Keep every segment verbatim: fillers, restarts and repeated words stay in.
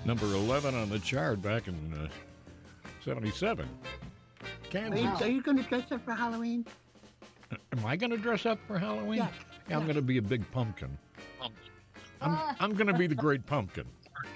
number eleven on the chart back in uh, seventy-seven. Are you, are you going to dress up for Halloween? Am I going to dress up for Halloween? Yes. Yeah, I'm yes. going to be a big pumpkin. I'm, Ah. I'm going to be the great pumpkin.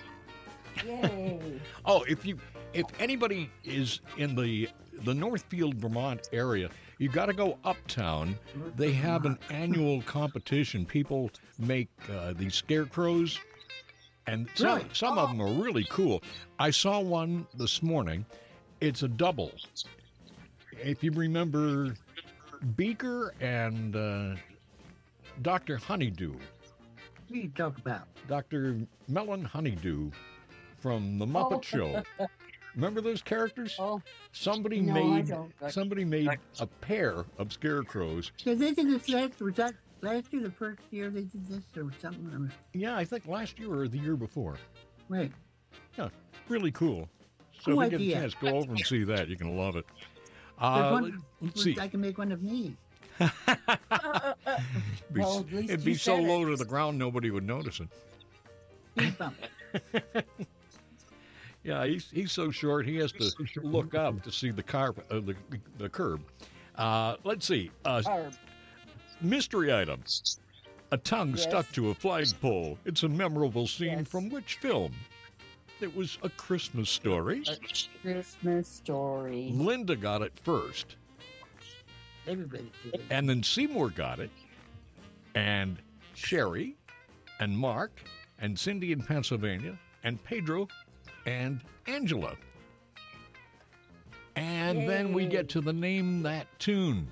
Yay. Oh, if you, if anybody is in the the Northfield, Vermont area, you got to go uptown. They have an annual competition. People make uh, these scarecrows, and some, Really? some of them are really cool. I saw one this morning. It's a double. If you remember Beaker and uh, Doctor Honeydew, What do you talk about? Doctor Melon Honeydew from The Muppet Oh. Show. Remember those characters? Oh, Somebody No, I made don't. somebody made a pair of scarecrows. So they did this last, was that last year, the first year they did this or something? Or, Yeah, I think last year or the year before. wait. Really cool. So Cool if you get idea. a chance, go over and see that. You're gonna love it. There's Uh, one- let's see. I can make one of me. Be- Well, at least It'd you be so said it. low to the ground nobody would notice it. Speed bump. Yeah, he's he's so short he has to look up to see the car uh, the the curb. Uh, let's see. Uh, Carb. mystery items. A tongue Yes. stuck to a flagpole. It's a memorable scene Yes. from which film? It was A Christmas Story. A Christmas story. Linda got it first, Everybody did it. and then Seymour got it, and Sherry, and Mark, and Cindy in Pennsylvania, and Pedro, and Angela. And then we Yay. get to the Name That Tune.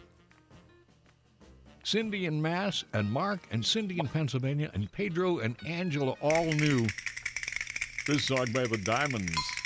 Cindy in Mass, and Mark, and Cindy in Pennsylvania, and Pedro and Angela all knew this song by the Diamonds.